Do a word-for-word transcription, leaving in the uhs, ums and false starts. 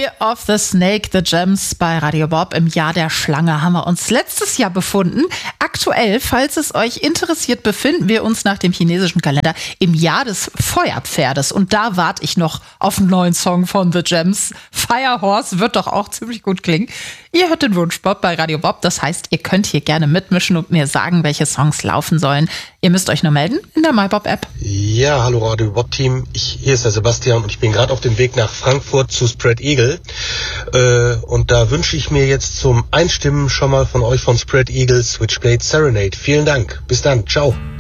Year of the Snake, The Gems bei Radio Bob. Im Jahr der Schlange haben wir uns letztes Jahr befunden. Aktuell, falls es euch interessiert, befinden wir uns nach dem chinesischen Kalender im Jahr des Feuerpferdes. Und da warte ich noch auf einen neuen Song von The Gems. Firehorse wird doch auch ziemlich gut klingen. Ihr hört den Wunschbob bei Radio Bob. Das heißt, ihr könnt hier gerne mitmischen und mir sagen, welche Songs laufen sollen. Ihr müsst euch nur melden in der MyBob-App. Ja, hallo Radio Bob-Team. Ich, hier ist der Sebastian und ich bin gerade auf dem Weg nach Frankfurt zu Spread Eagle. Äh, und da wünsche ich mir jetzt zum Einstimmen schon mal von euch von Spread Eagle Switchblade Serenade. Vielen Dank. Bis dann. Ciao.